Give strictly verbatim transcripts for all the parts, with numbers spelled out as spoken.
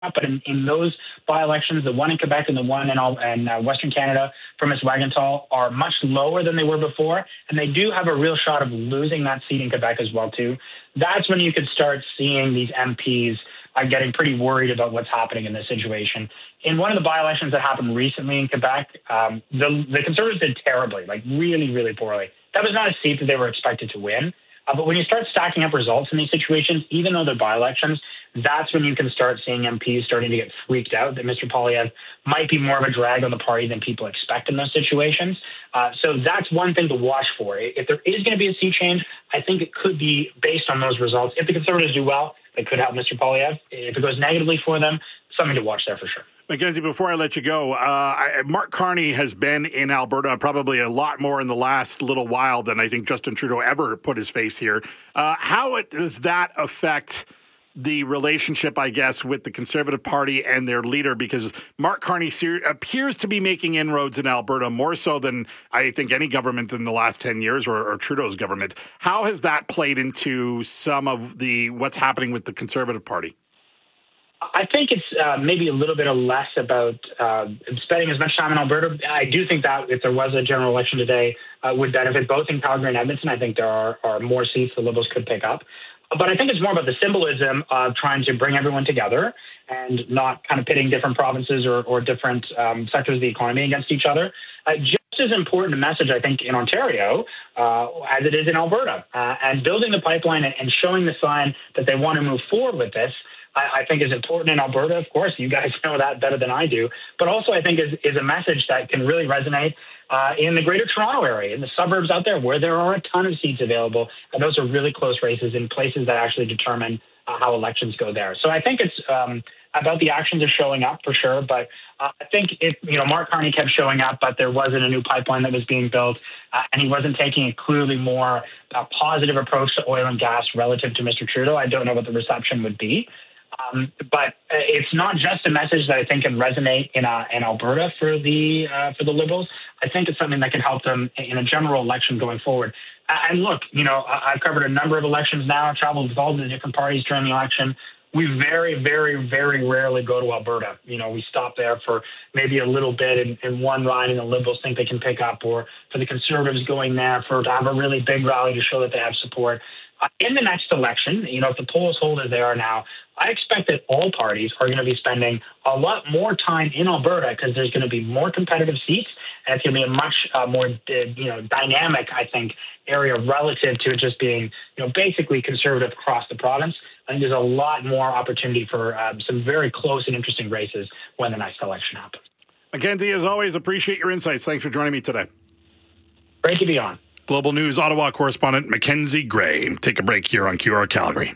but in, in those by-elections, the one in Quebec and the one in, all, in uh, Western Canada for Miz Wagenthal are much lower than they were before, and they do have a real shot of losing that seat in Quebec as well, too. That's when you could start seeing these M Ps uh, getting pretty worried about what's happening in this situation. In one of the by-elections that happened recently in Quebec, um, the, the Conservatives did terribly, like really, really poorly. That was not a seat that they were expected to win. Uh, but when you start stacking up results in these situations, even though they're by-elections, that's when you can start seeing M Ps starting to get freaked out that Mister Poilievre might be more of a drag on the party than people expect in those situations. Uh, so that's one thing to watch for. If there is going to be a seat change, I think it could be based on those results. If the Conservatives do well, it could help Mister Poilievre. If it goes negatively for them, something to watch there for sure. Mackenzie, before I let you go, uh, I, Mark Carney has been in Alberta probably a lot more in the last little while than I think Justin Trudeau ever put his face here. Uh, how it, does that affect the relationship, I guess, with the Conservative Party and their leader? Because Mark Carney ser- appears to be making inroads in Alberta more so than I think any government in the last ten years or, or Trudeau's government. How has that played into some of the what's happening with the Conservative Party? I think it's uh, maybe a little bit of less about uh, spending as much time in Alberta. I do think that if there was a general election today, uh, would benefit both in Calgary and Edmonton. I think there are, are more seats the Liberals could pick up. But I think it's more about the symbolism of trying to bring everyone together and not kind of pitting different provinces or, or different um, sectors of the economy against each other. Uh, just as important a message, I think, in Ontario uh, as it is in Alberta. Uh, and building the pipeline and, and showing the sign that they want to move forward with this, I, I think is important in Alberta. Of course, you guys know that better than I do. But also I think is, is a message that can really resonate uh, in the greater Toronto area, in the suburbs out there where there are a ton of seats available. And those are really close races in places that actually determine uh, how elections go there. So I think it's um, about the actions of showing up for sure. But uh, I think if, you know, Mark Carney kept showing up, but there wasn't a new pipeline that was being built uh, and he wasn't taking a clearly more uh, positive approach to oil and gas relative to Mister Trudeau, I don't know what the reception would be. Um, but it's not just a message that I think can resonate in, uh, in Alberta for the uh, for the Liberals. I think it's something that can help them in a general election going forward. And look, you know, I've covered a number of elections now. I've traveled with all the different parties during the election. We very, very, very rarely go to Alberta. You know, we stop there for maybe a little bit in, in one ride and the Liberals think they can pick up, or for the Conservatives going there for to have a really big rally to show that they have support. Uh, in the next election, you know, if the polls hold as they are now, I expect that all parties are going to be spending a lot more time in Alberta because there's going to be more competitive seats, and it's going to be a much uh, more, you know, dynamic, I think, area relative to it just being, you know, basically conservative across the province. I think there's a lot more opportunity for um, some very close and interesting races when the next election happens. Mackenzie, as always, appreciate your insights. Thanks for joining me today. Great to be on. Global News Ottawa correspondent Mackenzie Gray. Take a break here on Q R Calgary.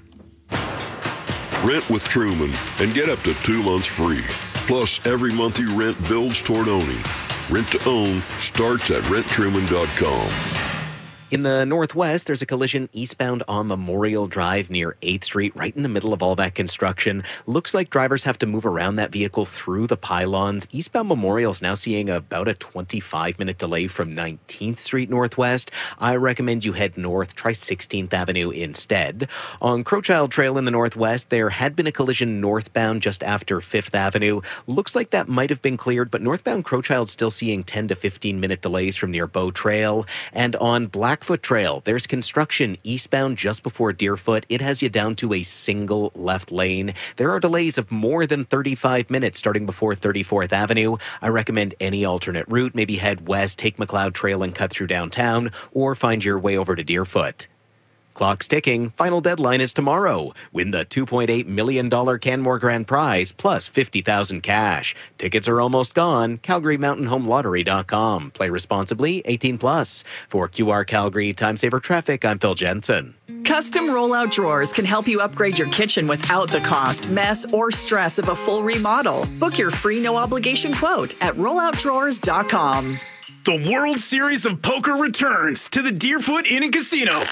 Rent with Truman and get up to two months free. Plus, every month you rent builds toward owning. Rent to own starts at rent truman dot com. In the northwest, there's a collision eastbound on Memorial Drive near eighth Street, right in the middle of all that construction. Looks like drivers have to move around that vehicle through the pylons. Eastbound Memorial is now seeing about a twenty-five minute delay from nineteenth Street northwest. I recommend you head north, try sixteenth Avenue instead. On Crowchild Trail in the northwest, there had been a collision northbound just after fifth Avenue. Looks like that might have been cleared, but northbound Crowchild still seeing ten to fifteen minute delays from near Bow Trail. And on Black Blackfoot Trail, there's construction eastbound just before Deerfoot. It has you down to a single left lane. There are delays of more than thirty-five minutes starting before thirty-fourth Avenue. I recommend any alternate route. Maybe head west, take McLeod Trail and cut through downtown, or find your way over to Deerfoot. Clock's ticking. Final deadline is tomorrow. Win the two point eight million dollars Canmore Grand Prize plus fifty thousand dollars cash. Tickets are almost gone. Calgary Mountain Home Lottery dot com. Play responsibly. eighteen plus. For Q R Calgary Time Saver Traffic, I'm Phil Jensen. Custom rollout drawers can help you upgrade your kitchen without the cost, mess, or stress of a full remodel. Book your free no-obligation quote at rollout drawers dot com. The World Series of Poker returns to the Deerfoot Inn and Casino.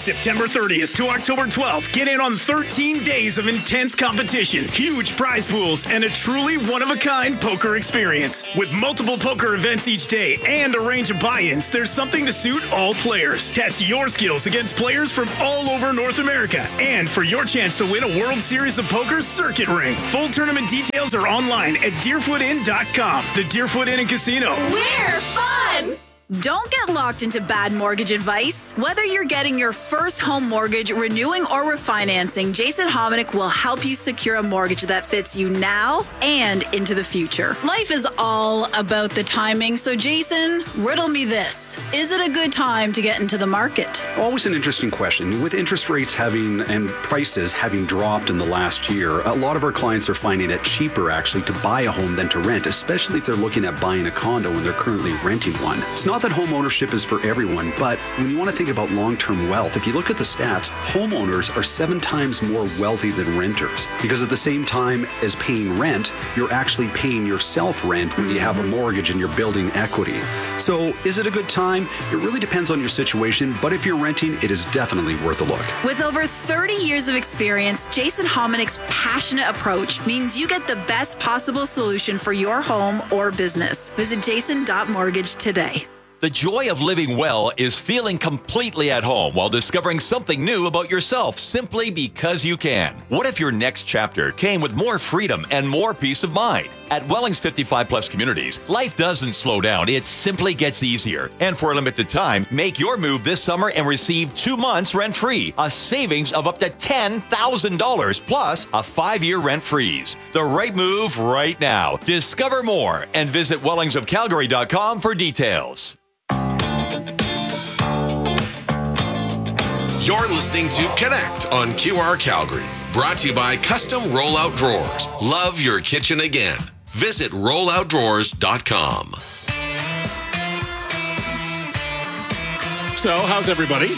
September thirtieth to October twelfth, get in on thirteen days of intense competition, huge prize pools, and a truly one-of-a-kind poker experience. With multiple poker events each day and a range of buy-ins, there's something to suit all players. Test your skills against players from all over North America, and for your chance to win a World Series of Poker circuit ring. Full tournament details are online at deerfoot inn dot com. The Deerfoot Inn and Casino. We're fun! Don't get locked into bad mortgage advice. Whether you're getting your first home mortgage, renewing, or refinancing, Jason Hominick will help you secure a mortgage that fits you now and into the future. Life is all about the timing, so Jason, riddle me this. Is it a good time to get into the market? Always an interesting question. With interest rates having and prices having dropped in the last year, a lot of our clients are finding it cheaper actually to buy a home than to rent, especially if they're looking at buying a condo and they're currently renting one. It's not that home ownership is for everyone, but when you want to think about long-term wealth, if you look at the stats, homeowners are seven times more wealthy than renters, because at the same time as paying rent, you're actually paying yourself rent when you have a mortgage and you're building equity. So is it a good time? It really depends on your situation, but if you're renting, it is definitely worth a look. With over thirty years of experience, Jason Hominick's passionate approach means you get the best possible solution for your home or business. Visit jason dot mortgage today. The joy of living well is feeling completely at home while discovering something new about yourself simply because you can. What if your next chapter came with more freedom and more peace of mind? At Welling's fifty-five plus communities, life doesn't slow down, it simply gets easier. And for a limited time, make your move this summer and receive two months rent-free, a savings of up to ten thousand dollars, plus a five-year rent freeze. The right move right now. Discover more and visit wellings of calgary dot com for details. You're listening to Connect on Q R Calgary. Brought to you by Custom Rollout Drawers. Love your kitchen again. Visit rollout drawers dot com. So, how's everybody?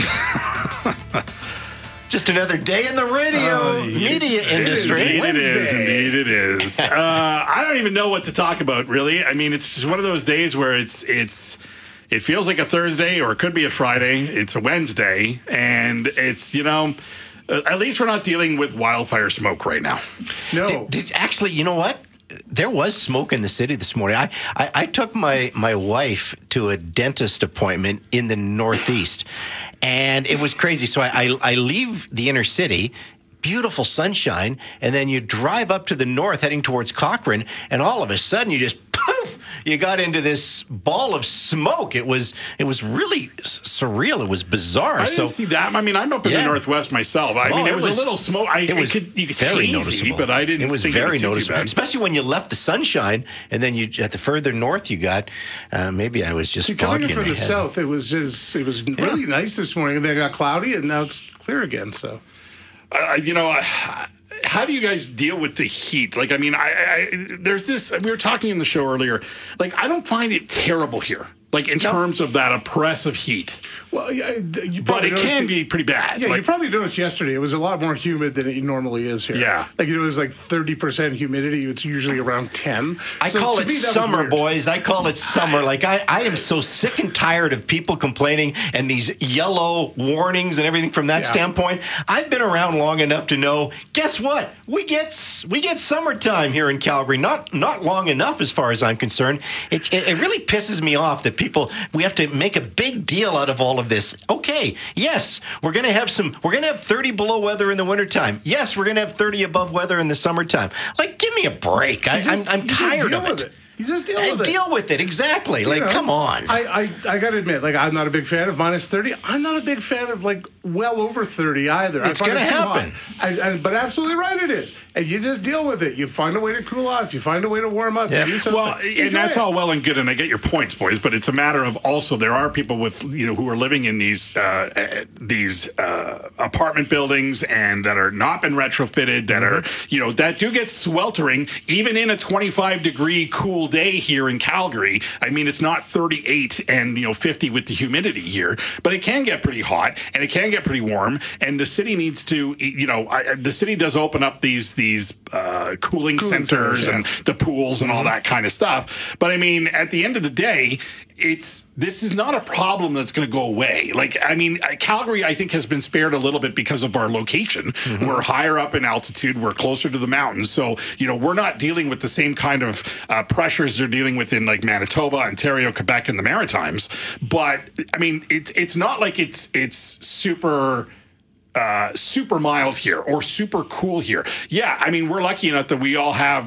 Just another day in the radio uh, media it, industry. Indeed it is. Indeed it is. uh, I don't even know what to talk about, really. I mean, it's just one of those days where it's it's... It feels like a Thursday, or it could be a Friday. It's a Wednesday, and it's, you know, at least we're not dealing with wildfire smoke right now. No. Did, did, actually, you know what? There was smoke in the city this morning. I, I, I took my, my wife to a dentist appointment in the Northeast, and it was crazy. So I, I, I leave the inner city, beautiful sunshine, and then you drive up to the north heading towards Cochrane, and all of a sudden you just poof, you got into this ball of smoke. It was it was really surreal. It was bizarre. I so, didn't see that. I mean, I'm up in yeah. the Northwest myself. I well, mean, it, it was, was a little smoke. I, it was it could, you could very hazy, noticeable. But I didn't it was think very it was noticeable, too bad. Especially when you left the sunshine, and then you at the further north you got. Uh, maybe I was just See, foggy coming in from in the, the head. south. It was just it was yeah. really nice this morning. They got cloudy, and now it's clear again. So, uh, you know. Uh, How do you guys deal with the heat? Like, I mean, I, I there's this. We were talking in the show earlier. Like, I don't find it terrible here. Like, in no. terms of that oppressive heat. Well, yeah, you but it can the, be pretty bad. Yeah, like, you probably noticed yesterday. It was a lot more humid than it normally is here. Yeah, like it was like thirty percent humidity. It's usually around ten. I so call it me, summer, boys. I call it summer. Like I, I am so sick and tired of people complaining and these yellow warnings and everything from that yeah. standpoint. I've been around long enough to know. Guess what? We get we get summertime here in Calgary. Not not long enough, as far as I'm concerned. It it, it really pisses me off that people. We have to make a big deal out of all of this. Okay, yes, we're going to have some, we're going to have thirty below weather in the wintertime. Yes, we're going to have thirty above weather in the summertime. Like, give me a break. I, just, I'm, I'm tired of it. it. You just deal and with it. Deal with it, exactly. You like, know, come on. I, I, I got to admit, like, I'm not a big fan of minus thirty. I'm not a big fan of, like, well over thirty either. It's going to happen. I, I, but absolutely right it is. And you just deal with it. You find a way to cool off. You find a way to warm up. Yeah. You do something. Well, and that's it. all well and good, and I get your points, boys, but it's a matter of also there are people with, you know, who are living in these uh, these uh, apartment buildings and that are not been retrofitted, that mm-hmm. are, you know, that do get sweltering, even in a twenty-five degree cool day here in Calgary. I mean, it's not thirty-eight and, you know, fifty with the humidity here, but it can get pretty hot and it can get pretty warm. And the city needs to, you know, I, the city does open up these these uh, cooling, cooling centers, centers yeah. and the pools and mm-hmm. all that kind of stuff. But I mean, at the end of the day, it's this is not a problem that's going to go away. Like, I mean, Calgary, I think, has been spared a little bit because of our location. Mm-hmm. We're higher up in altitude. We're closer to the mountains. So, you know, we're not dealing with the same kind of uh, pressures they're dealing with in like Manitoba, Ontario, Quebec, and the Maritimes. But I mean, it's it's not like it's it's super. Uh, super mild here or super cool here. Yeah, I mean, we're lucky enough that we all have